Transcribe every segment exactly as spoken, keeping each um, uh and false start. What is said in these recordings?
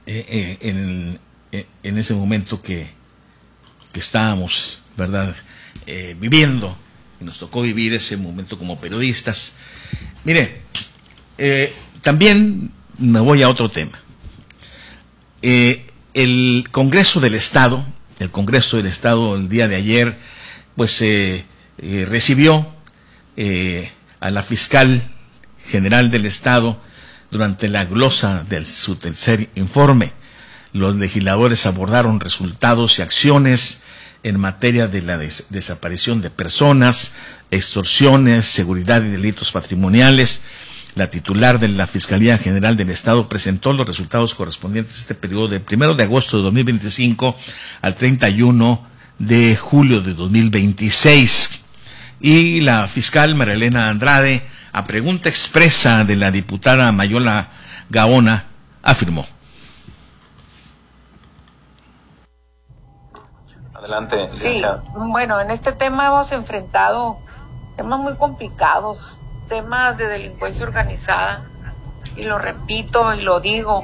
eh, eh, en, eh, en ese momento que, que estábamos, ¿verdad?, eh, viviendo, y nos tocó vivir ese momento como periodistas. Mire, eh, también me voy a otro tema. Eh, el Congreso del Estado, el Congreso del Estado el día de ayer, pues eh, eh, recibió eh, a la fiscal general del Estado durante la glosa de su tercer informe. Los legisladores abordaron resultados y acciones en materia de la des desaparición de personas, extorsiones, seguridad y delitos patrimoniales. La titular de la Fiscalía General del Estado presentó los resultados correspondientes a este periodo del primero de agosto de dos mil veinticinco al treinta y uno de julio de dos mil veintiséis. Y la fiscal María Elena Andrade, a pregunta expresa de la diputada Mayola Gaona, afirmó. Adelante. Sí, bueno, en este tema hemos enfrentado temas muy complicados, temas de delincuencia organizada, y lo repito y lo digo,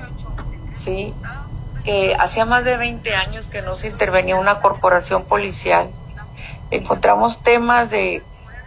sí, que hacía más de veinte años que no se intervenía una corporación policial. Encontramos temas de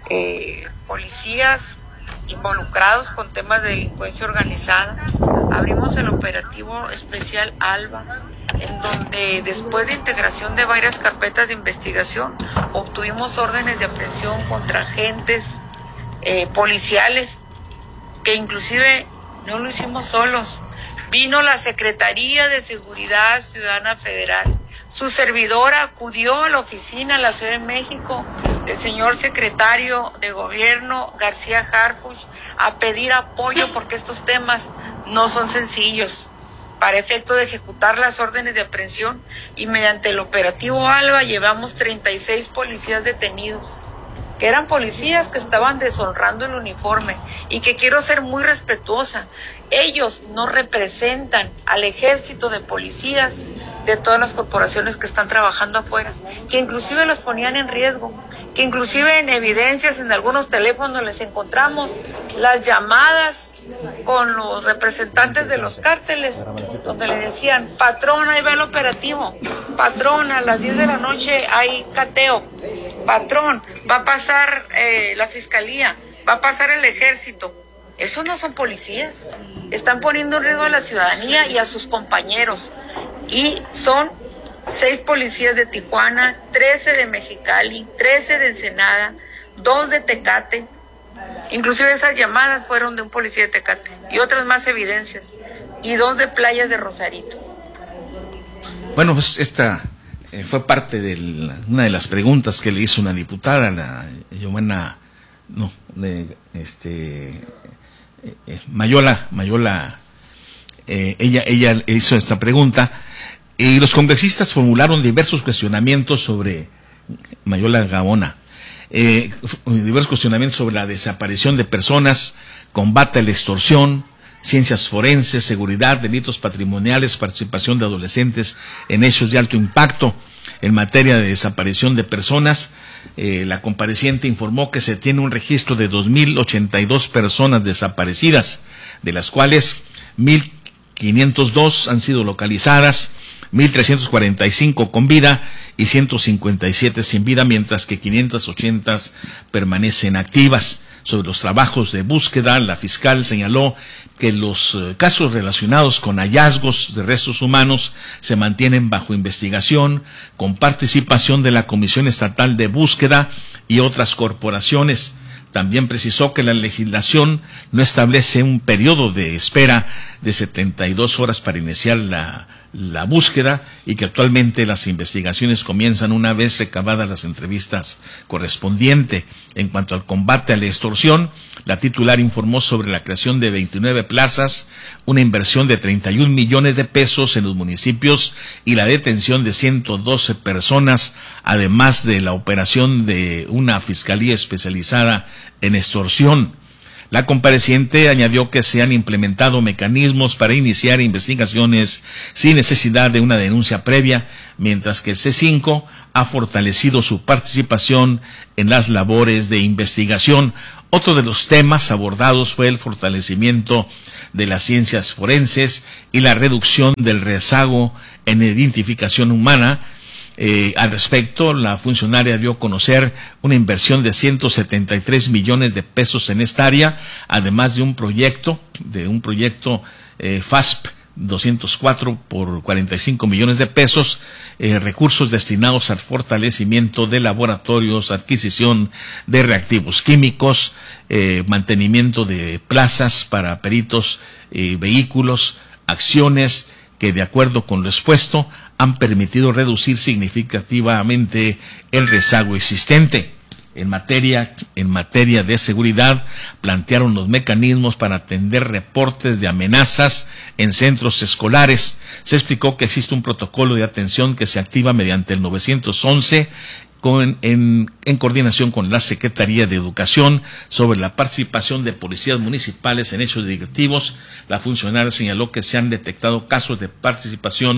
eh, policías involucrados con temas de delincuencia organizada. Abrimos el operativo especial ALBA, en donde después de integración de varias carpetas de investigación obtuvimos órdenes de aprehensión contra agentes eh, policiales, que inclusive no lo hicimos solos. Vino la Secretaría de Seguridad Ciudadana Federal, su servidora acudió a la oficina en la Ciudad de México del señor secretario de Gobierno García Harfuch a pedir apoyo, porque estos temas no son sencillos, para efecto de ejecutar las órdenes de aprehensión, y mediante el operativo ALBA llevamos treinta y seis policías detenidos, que eran policías que estaban deshonrando el uniforme, y que quiero ser muy respetuosa, ellos no representan al ejército de policías de todas las corporaciones que están trabajando afuera, que inclusive los ponían en riesgo, que inclusive en evidencias en algunos teléfonos les encontramos las llamadas con los representantes de los cárteles, donde le decían: patrón, ahí va el operativo, patrón, a las diez de la noche hay cateo, patrón, va a pasar eh, la fiscalía, va a pasar el ejército. Esos no son policías, están poniendo en riesgo a la ciudadanía y a sus compañeros. Y son seis policías de Tijuana, trece de Mexicali, trece de Ensenada, dos de Tecate. Inclusive esas llamadas fueron de un policía de Tecate y otras más evidencias, y dos de Playas de Rosarito. Bueno, pues esta eh, fue parte de la, una de las preguntas que le hizo una diputada, la Giovanna, no, de, este, eh, eh, Mayola, Mayola, eh, ella, ella hizo esta pregunta, y los congresistas formularon diversos cuestionamientos sobre Mayola Gaona. Eh, diversos cuestionamientos sobre la desaparición de personas, combate a la extorsión, ciencias forenses, seguridad, delitos patrimoniales, participación de adolescentes en hechos de alto impacto. En materia de desaparición de personas, eh, la compareciente informó que se tiene un registro de dos mil ochenta y dos personas desaparecidas, de las cuales mil quinientas dos han sido localizadas, mil trescientos cuarenta y cinco con vida y ciento cincuenta y siete sin vida, mientras que quinientas ochenta permanecen activas. Sobre los trabajos de búsqueda, la fiscal señaló que los eh, casos relacionados con hallazgos de restos humanos se mantienen bajo investigación, con participación de la Comisión Estatal de Búsqueda y otras corporaciones. También precisó que la legislación no establece un periodo de espera de setenta y dos horas para iniciar la, la búsqueda, y que actualmente las investigaciones comienzan una vez recabadas las entrevistas correspondientes. En cuanto al combate a la extorsión, la titular informó sobre la creación de veintinueve plazas, una inversión de treinta y un millones de pesos en los municipios y la detención de ciento doce personas, además de la operación de una fiscalía especializada en extorsión. La compareciente añadió que se han implementado mecanismos para iniciar investigaciones sin necesidad de una denuncia previa, mientras que el C cinco ha fortalecido su participación en las labores de investigación. Otro de los temas abordados fue el fortalecimiento de las ciencias forenses y la reducción del rezago en identificación humana. Eh, al respecto, la funcionaria dio a conocer una inversión de ciento setenta y tres millones de pesos en esta área, además de un proyecto, de un proyecto eh, F A S P doscientos cuatro por cuarenta y cinco millones de pesos, eh, recursos destinados al fortalecimiento de laboratorios, adquisición de reactivos químicos, eh, mantenimiento de plazas para peritos y eh, vehículos, acciones que, de acuerdo con lo expuesto, han permitido reducir significativamente el rezago existente. En materia, en materia de seguridad, plantearon los mecanismos para atender reportes de amenazas en centros escolares. Se explicó que existe un protocolo de atención que se activa mediante el nueve once con, en, en coordinación con la Secretaría de Educación sobre la participación de policías municipales en hechos delictivos. La funcionaria señaló que se han detectado casos de participación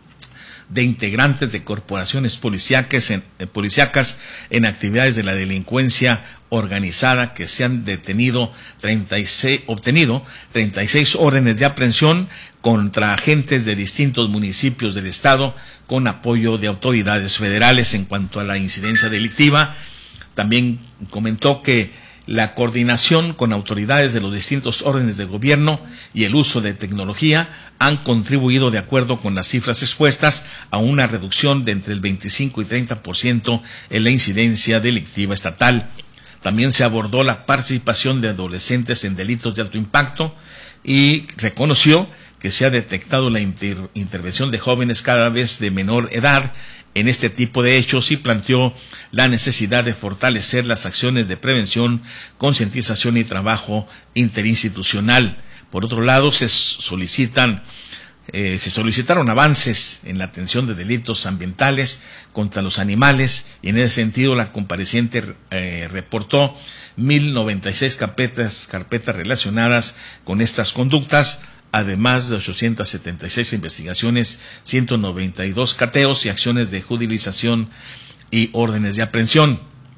de integrantes de corporaciones policíacas en, eh, policíacas en actividades de la delincuencia organizada, que se han detenido treinta y seis, obtenido treinta y seis órdenes de aprehensión contra agentes de distintos municipios del estado con apoyo de autoridades federales. En cuanto a la incidencia delictiva, también comentó que la coordinación con autoridades de los distintos órdenes de gobierno y el uso de tecnología han contribuido, de acuerdo con las cifras expuestas, a una reducción de entre el veinticinco y treinta por ciento en la incidencia delictiva estatal. También se abordó la participación de adolescentes en delitos de alto impacto y reconoció que se ha detectado la inter- intervención de jóvenes cada vez de menor edad en este tipo de hechos, y planteó la necesidad de fortalecer las acciones de prevención, concientización y trabajo interinstitucional. Por otro lado, se solicitan eh, se solicitaron avances en la atención de delitos ambientales contra los animales, y en ese sentido la compareciente eh, reportó mil noventa y seis carpetas, carpetas relacionadas con estas conductas, además de ochocientas setenta y seis investigaciones, ciento noventa y dos cateos y acciones de judicialización y órdenes de aprehensión.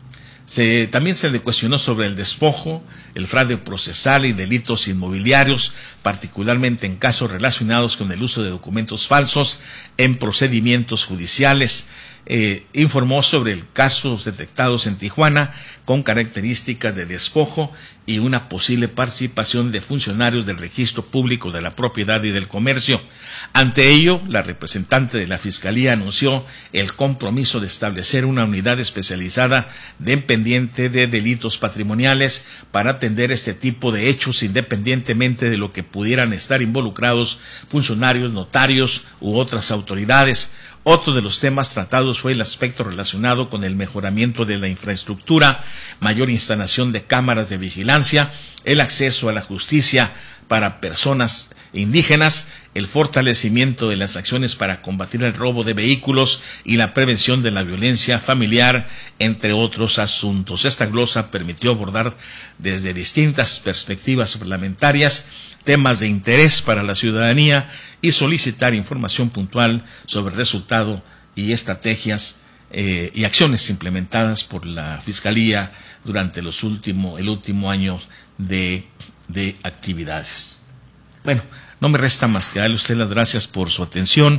Se, también se le cuestionó sobre el despojo, el fraude procesal y delitos inmobiliarios, particularmente en casos relacionados con el uso de documentos falsos en procedimientos judiciales. Eh, informó sobre casos detectados en Tijuana con características de despojo y una posible participación de funcionarios del Registro Público de la Propiedad y del Comercio. Ante ello, la representante de la Fiscalía anunció el compromiso de establecer una unidad especializada dependiente de delitos patrimoniales para atender este tipo de hechos, independientemente de lo que pudieran estar involucrados funcionarios, notarios u otras autoridades. Otro de los temas tratados fue el aspecto relacionado con el mejoramiento de la infraestructura, mayor instalación de cámaras de vigilancia, el acceso a la justicia para personas indígenas, el fortalecimiento de las acciones para combatir el robo de vehículos y la prevención de la violencia familiar, entre otros asuntos. Esta glosa permitió abordar desde distintas perspectivas parlamentarias temas de interés para la ciudadanía y solicitar información puntual sobre el resultado y estrategias eh, y acciones implementadas por la Fiscalía durante los últimos, el último año de, de actividades. Bueno, no me resta más que darle a usted las gracias por su atención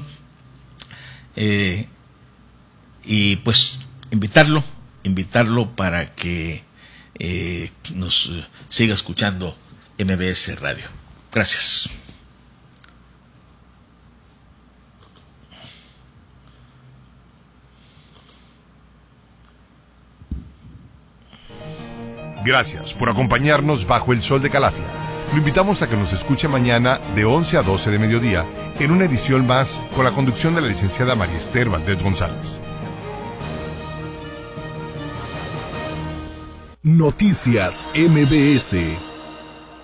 eh, y pues invitarlo, invitarlo para que eh, nos siga escuchando M B S Radio. Gracias. Gracias por acompañarnos bajo el sol de Calafia. Lo invitamos a que nos escuche mañana de once a doce de mediodía en una edición más con la conducción de la licenciada María Esther Valdés González. Noticias M B S.